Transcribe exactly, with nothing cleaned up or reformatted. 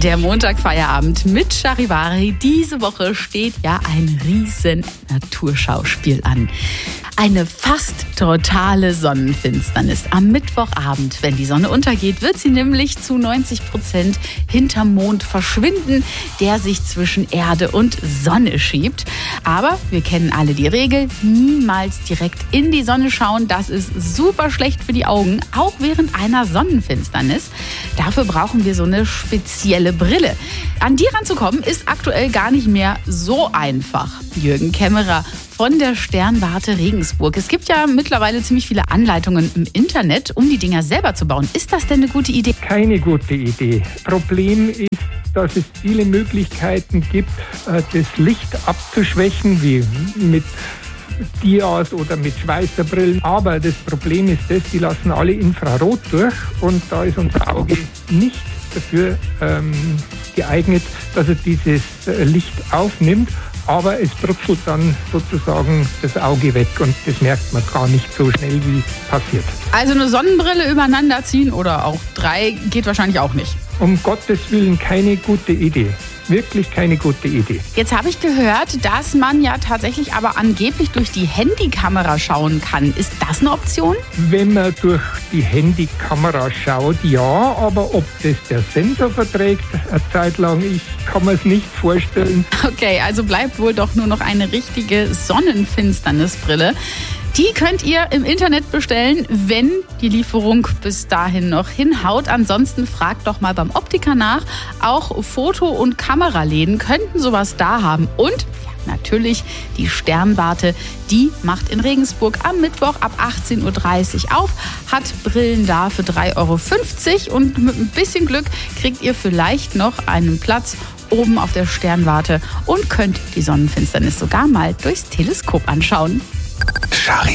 Der Montagfeierabend mit Charivari. Diese Woche steht ja ein riesen Naturschauspiel an. Eine fast totale Sonnenfinsternis. Am Mittwochabend, wenn die Sonne untergeht, wird sie nämlich zu neunzig Prozent hinterm Mond verschwinden, der sich zwischen Erde und Sonne schiebt. Aber wir kennen alle die Regel, niemals direkt in die Sonne schauen. Das ist super schlecht für die Augen, auch während einer Sonnenfinsternis. Dafür brauchen wir so eine spezielle Brille. An die ranzukommen ist aktuell gar nicht mehr so einfach. Jürgen Kämmerer von der Sternwarte Regensburg. Es gibt ja mittlerweile ziemlich viele Anleitungen im Internet, um die Dinger selber zu bauen. Ist das denn eine gute Idee? Keine gute Idee. Problem ist, dass es viele Möglichkeiten gibt, das Licht abzuschwächen, wie mit Dias oder mit Schweißerbrillen. Aber das Problem ist das, die lassen alle Infrarot durch und da ist unser Auge nicht dafür ähm, geeignet, dass er dieses Licht aufnimmt. Aber es brutzelt dann sozusagen das Auge weg und das merkt man gar nicht so schnell, wie es passiert. Also eine Sonnenbrille übereinander ziehen oder auch drei geht wahrscheinlich auch nicht. Um Gottes Willen keine gute Idee. Wirklich keine gute Idee. Jetzt habe ich gehört, dass man ja tatsächlich aber angeblich durch die Handykamera schauen kann. Ist das eine Option? Wenn man durch die Handykamera schaut, ja, aber ob das der Sensor verträgt, eine Zeit lang, ich kann mir es nicht vorstellen. Okay, also bleibt wohl doch nur noch eine richtige Sonnenfinsternisbrille. Die könnt ihr im Internet bestellen, wenn die Lieferung bis dahin noch hinhaut. Ansonsten fragt doch mal beim Optiker nach. Auch Foto- und Kameraläden könnten sowas da haben. Und ja, natürlich die Sternwarte, die macht in Regensburg am Mittwoch ab achtzehn Uhr dreißig auf, hat Brillen da für drei Euro fünfzig und mit ein bisschen Glück kriegt ihr vielleicht noch einen Platz oben auf der Sternwarte und könnt die Sonnenfinsternis sogar mal durchs Teleskop anschauen.